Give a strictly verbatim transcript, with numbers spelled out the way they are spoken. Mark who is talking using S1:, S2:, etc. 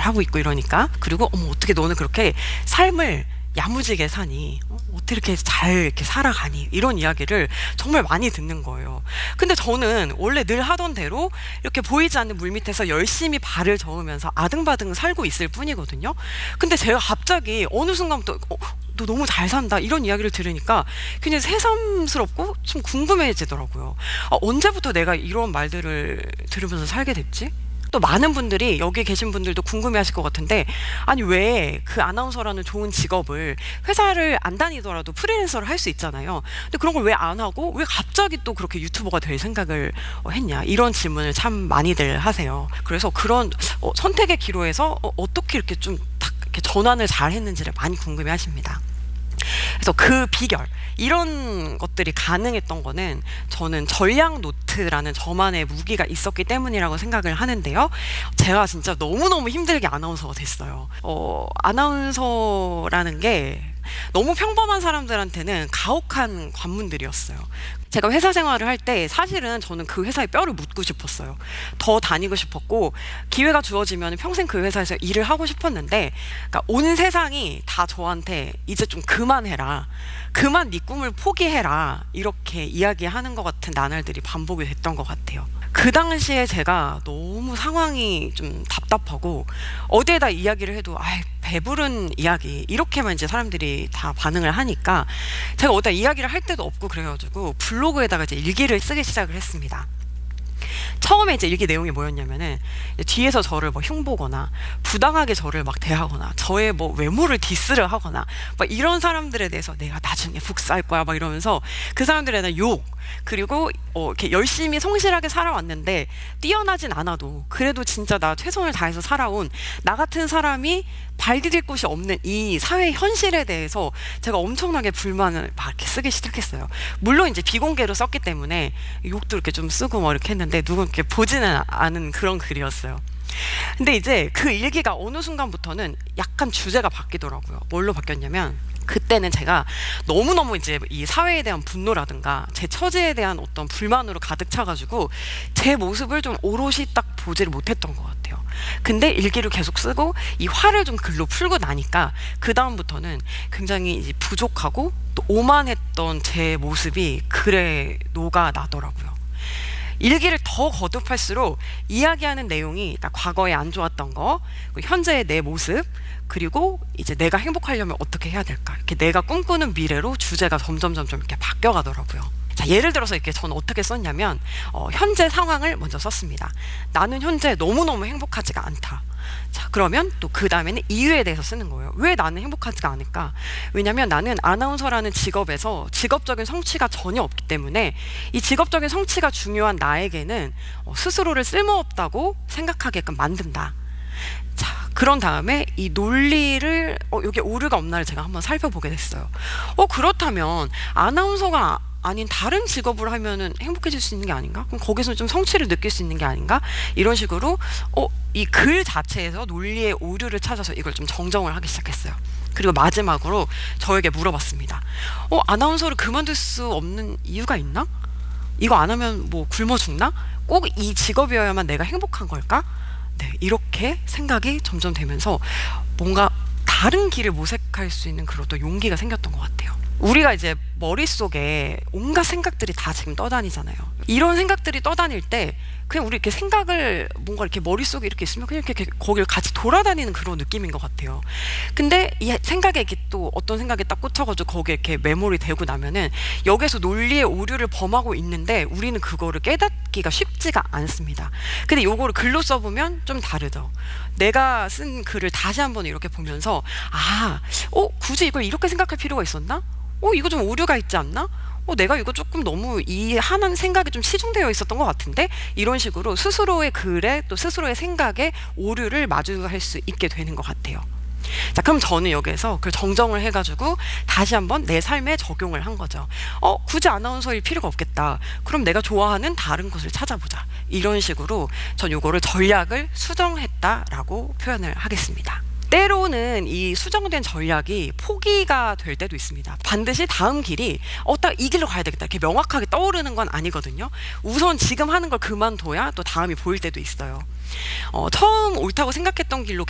S1: 잘하고 있고 이러니까. 그리고 어머 어떻게 너는 그렇게 삶을 야무지게 사니? 어, 어떻게 이렇게 잘 이렇게 살아가니? 이런 이야기를 정말 많이 듣는 거예요. 근데 저는 원래 늘 하던 대로 이렇게 보이지 않는 물밑에서 열심히 발을 저으면서 아등바등 살고 있을 뿐이거든요. 근데 제가 갑자기 어느 순간부터 어, 너 너무 잘 산다 이런 이야기를 들으니까 굉장히 새삼스럽고 좀 궁금해지더라고요. 아, 언제부터 내가 이런 말들을 들으면서 살게 됐지? 또 많은 분들이 여기 계신 분들도 궁금해하실 것 같은데, 아니 왜 그 아나운서라는 좋은 직업을 회사를 안 다니더라도 프리랜서를 할 수 있잖아요. 근데 그런 걸 왜 안 하고 왜 갑자기 또 그렇게 유튜버가 될 생각을 어, 했냐, 이런 질문을 참 많이들 하세요. 그래서 그런 어, 선택의 기로에서 어, 어떻게 이렇게 좀 탁 이렇게 전환을 잘 했는지를 많이 궁금해하십니다. 그래서 그 비결, 이런 것들이 가능했던 거는 저는 전략 노트라는 저만의 무기가 있었기 때문이라고 생각을 하는데요. 제가 진짜 너무너무 힘들게 아나운서가 됐어요. 어, 아나운서라는 게 너무 평범한 사람들한테는 가혹한 관문들이었어요. 제가 회사 생활을 할 때 사실은 저는 그 회사에 뼈를 묻고 싶었어요. 더 다니고 싶었고 기회가 주어지면 평생 그 회사에서 일을 하고 싶었는데, 그러니까 온 세상이 다 저한테 이제 좀 그만해라, 그만 네 꿈을 포기해라, 이렇게 이야기하는 것 같은 나날들이 반복이 됐던 것 같아요. 그 당시에 제가 너무 상황이 좀 답답하고 어디에다 이야기를 해도 아이 배부른 이야기, 이렇게만 이제 사람들이 다 반응을 하니까 제가 어디다 이야기를 할 데도 없고 그래가지고 블로그에다가 이제 일기를 쓰기 시작을 했습니다. 처음에 이제 일기 내용이 뭐였냐면은 뒤에서 저를 뭐 흉보거나 부당하게 저를 막 대하거나 저의 뭐 외모를 디스를 하거나 막 이런 사람들에 대해서 내가 나중에 복수할 거야 막 이러면서 그 사람들에 대한 욕, 그리고 어 이렇게 열심히 성실하게 살아왔는데 뛰어나진 않아도 그래도 진짜 나 최선을 다해서 살아온 나 같은 사람이 발 디딜 곳이 없는 이 사회 현실에 대해서 제가 엄청나게 불만을 막 이렇게 쓰기 시작했어요. 물론 이제 비공개로 썼기 때문에 욕도 이렇게 좀 쓰고 뭐 이렇게 했는데 누군 이렇게 보지는 않은 그런 글이었어요. 근데 이제 그 일기가 어느 순간부터는 약간 주제가 바뀌더라고요. 뭘로 바뀌었냐면, 그때는 제가 너무너무 이제 이 사회에 대한 분노라든가 제 처지에 대한 어떤 불만으로 가득 차가지고 제 모습을 좀 오롯이 딱 보지를 못했던 것 같아요. 근데 일기를 계속 쓰고 이 화를 좀 글로 풀고 나니까 그 다음부터는 굉장히 이제 부족하고 또 오만했던 제 모습이 글에 녹아 나더라고요. 일기를 더 거듭할수록 이야기하는 내용이 딱 과거에 안 좋았던 거, 현재의 내 모습, 그리고 이제 내가 행복하려면 어떻게 해야 될까, 이렇게 내가 꿈꾸는 미래로 주제가 점점 점점 이렇게 바뀌어가더라고요. 자, 예를 들어서 이렇게 저는 어떻게 썼냐면 어, 현재 상황을 먼저 썼습니다. 나는 현재 너무너무 행복하지가 않다. 자, 그러면 또 그 다음에는 이유에 대해서 쓰는 거예요. 왜 나는 행복하지가 않을까? 왜냐면 나는 아나운서라는 직업에서 직업적인 성취가 전혀 없기 때문에 이 직업적인 성취가 중요한 나에게는 어, 스스로를 쓸모없다고 생각하게끔 만든다. 자, 그런 다음에 이 논리를 어, 여기 오류가 없나를 제가 한번 살펴보게 됐어요. 어, 그렇다면 아나운서가 아닌 다른 직업을 하면은 행복해질 수 있는 게 아닌가? 그럼 거기서 좀 성취를 느낄 수 있는 게 아닌가? 이런 식으로 어, 이 글 자체에서 논리의 오류를 찾아서 이걸 좀 정정을 하기 시작했어요. 그리고 마지막으로 저에게 물어봤습니다. 어, 아나운서를 그만둘 수 없는 이유가 있나? 이거 안 하면 뭐 굶어 죽나? 꼭 이 직업이어야만 내가 행복한 걸까? 네, 이렇게 생각이 점점 되면서 뭔가 다른 길을 모색할 수 있는 그런 또 용기가 생겼던 것 같아요. 우리가 이제 머릿속에 온갖 생각들이 다 지금 떠다니잖아요. 이런 생각들이 떠다닐 때 그냥 우리 이렇게 생각을 뭔가 이렇게 머릿속에 이렇게 있으면 그냥 이렇게 거기를 같이 돌아다니는 그런 느낌인 것 같아요. 근데 이 생각에 이렇게 또 어떤 생각에 딱 꽂혀가지고 거기에 이렇게 메모리 되고 나면은 여기에서 논리의 오류를 범하고 있는데 우리는 그거를 깨닫기가 쉽지가 않습니다. 근데 요거를 글로 써보면 좀 다르죠. 내가 쓴 글을 다시 한번 이렇게 보면서 아, 어, 굳이 이걸 이렇게 생각할 필요가 있었나? 어, 이거 좀 오류가 있지 않나? 어, 내가 이거 조금 너무 이 하는 생각이 좀 치중되어 있었던 것 같은데? 이런 식으로 스스로의 글에 또 스스로의 생각에 오류를 마주할 수 있게 되는 것 같아요. 자, 그럼 저는 여기에서 그 정정을 해가지고 다시 한번 내 삶에 적용을 한 거죠. 어, 굳이 아나운서일 필요가 없겠다. 그럼 내가 좋아하는 다른 곳을 찾아보자. 이런 식으로 전 요거를 전략을 수정했다라고 표현을 하겠습니다. 때로는 이 수정된 전략이 포기가 될 때도 있습니다. 반드시 다음 길이 어, 딱 이 길로 가야 되겠다 이렇게 명확하게 떠오르는 건 아니거든요. 우선 지금 하는 걸 그만둬야 또 다음이 보일 때도 있어요. 어, 처음 옳다고 생각했던 길로